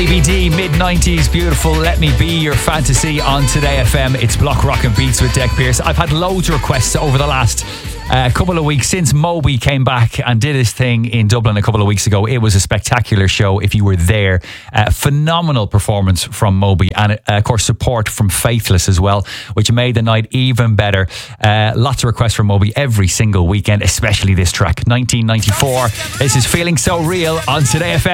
ABD, mid-90s, beautiful. Let Me Be Your Fantasy on Today FM. It's Block Rockin' Beats with Deck Pearce. I've had loads of requests over the last couple of weeks since Moby came back and did his thing in Dublin a couple of weeks ago. It was a spectacular show if you were there. Phenomenal performance from Moby, and of course support from Faithless as well, which made the night even better. Lots of requests from Moby every single weekend, especially this track, 1994. This is Feeling So Real on Today FM.